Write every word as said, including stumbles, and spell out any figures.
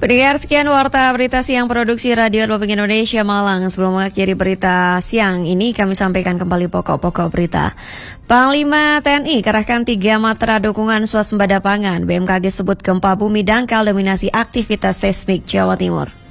Pendengar, sekian Warta Berita Siang Produksi Radio Republik Indonesia Malang. Sebelum mengakhiri berita siang ini, kami sampaikan kembali pokok-pokok berita. Panglima T N I kerahkan tiga matra dukungan swasembada pangan. B M K G sebut gempa bumi dangkal dominasi aktivitas seismik Jawa Timur.